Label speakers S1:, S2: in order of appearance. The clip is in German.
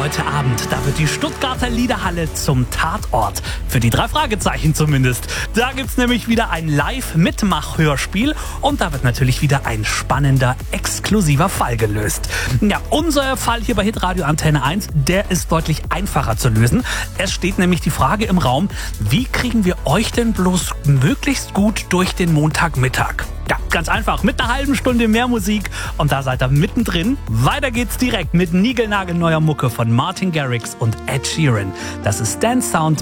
S1: heute Abend, da wird die Stuttgarter Liederhalle zum Tatort. Für die 3 Fragezeichen zumindest. Da gibt's nämlich wieder ein Live-Mitmach-Hörspiel und da wird natürlich wieder ein spannender, exklusiver Fall gelöst. Ja, unser Fall hier bei Hitradio Antenne 1, der ist deutlich einfacher zu lösen. Es steht nämlich die Frage im Raum, wie kriegen wir euch denn bloß möglichst gut durch den Montagmittag? Ja, ganz einfach, mit einer halben Stunde mehr Musik und da seid ihr mittendrin. Weiter geht's direkt mit niegelnagelneuer Mucke von Martin Garrix und Ed Sheeran. Das ist Dance Sound